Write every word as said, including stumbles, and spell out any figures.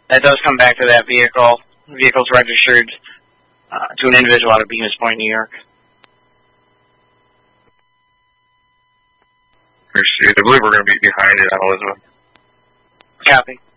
That does come back to that vehicle. The vehicle's registered uh, to an individual out of Bemis Point, New York. Proceed. I believe we're going to be behind it on Elizabeth. Copy.